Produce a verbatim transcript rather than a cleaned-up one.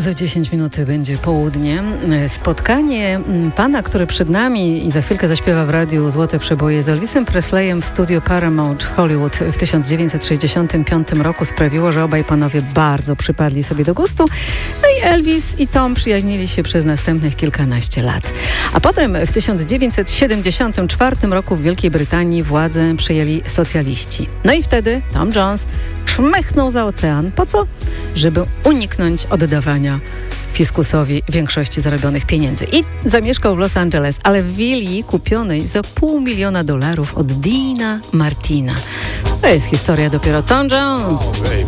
Za dziesięć minut będzie południe. Spotkanie pana, który przed nami i za chwilkę zaśpiewa w radiu Złote Przeboje z Elvisem Presleyem w studiu Paramount w Hollywood w tysiąc dziewięćset sześćdziesiątym piątym roku sprawiło, że obaj panowie bardzo przypadli sobie do gustu. No i Elvis i Tom przyjaźnili się przez następnych kilkanaście lat. A potem w tysiąc dziewięćset siedemdziesiątym czwartym roku w Wielkiej Brytanii władzę przejęli socjaliści. No i wtedy Tom Jones czmychnął za ocean. Po co? Żeby uniknąć oddawania fiskusowi większości zarobionych pieniędzy. I zamieszkał w Los Angeles, ale w willi kupionej za pół miliona dolarów od Deana Martina. To jest historia dopiero Tom Jones. Oh, baby.